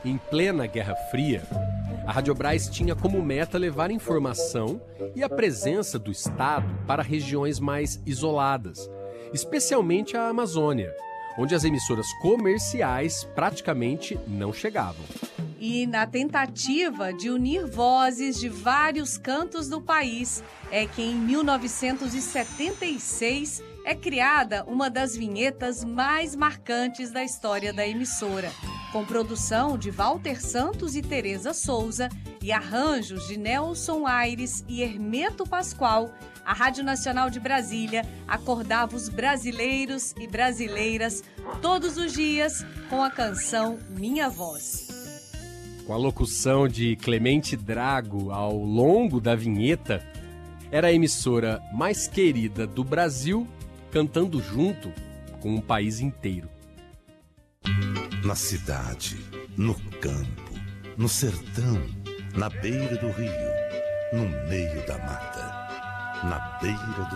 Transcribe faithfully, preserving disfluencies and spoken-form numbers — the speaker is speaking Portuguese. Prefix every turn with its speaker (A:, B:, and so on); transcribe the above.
A: Em plena Guerra Fria, a Rádio Brás tinha como meta levar informação e a presença do Estado para regiões mais isoladas, especialmente a Amazônia, onde as emissoras comerciais praticamente não chegavam.
B: E na tentativa de unir vozes de vários cantos do país, é que em mil novecentos e setenta e seis é criada uma das vinhetas mais marcantes da história da emissora, com produção de Walter Santos e Tereza Souza e arranjos de Nelson Aires e Hermeto Pascoal. A Rádio Nacional de Brasília acordava os brasileiros e brasileiras todos os dias com a canção Minha Voz.
A: Com a locução de Clemente Drago ao longo da vinheta, era a emissora mais querida do Brasil, cantando junto com o país inteiro.
C: Na cidade, no campo, no sertão, na beira do rio, no meio da mata, na beira do